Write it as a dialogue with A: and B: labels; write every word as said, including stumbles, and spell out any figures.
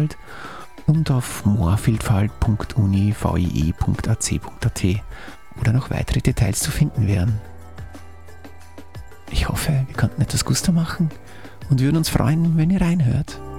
A: und auf moorvielfalt punkt uni punkt v i e punkt a c punkt a t, wo dann noch weitere Details zu finden wären. Ich hoffe, wir konnten etwas Gusto machen und würden uns freuen, wenn ihr reinhört.